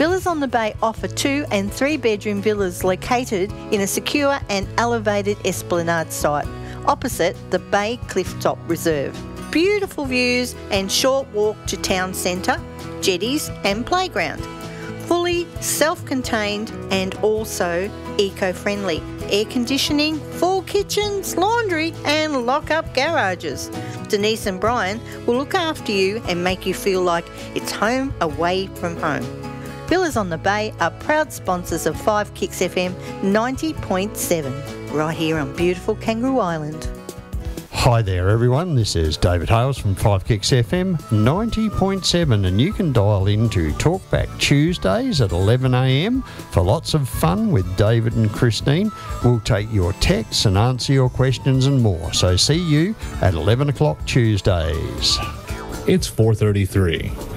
Villas on the Bay offer 2 and 3 bedroom villas located in a secure and elevated esplanade site opposite the Bay Clifftop Reserve. Beautiful views and short walk to town centre, jetties and playground. Fully self-contained and also eco-friendly. Air conditioning, full kitchens, laundry and lock-up garages. Denise and Brian will look after you and make you feel like it's home away from home. Villas on the Bay are proud sponsors of 5 Kicks FM 90.7 right here on beautiful Kangaroo Island. Hi there everyone, this is David Hales from 5 Kicks FM 90.7 and you can dial in to Talkback Tuesdays at 11 a.m. for lots of fun with David and Christine. We'll take your texts and answer your questions and more. So see you at 11 o'clock Tuesdays. It's 4:33.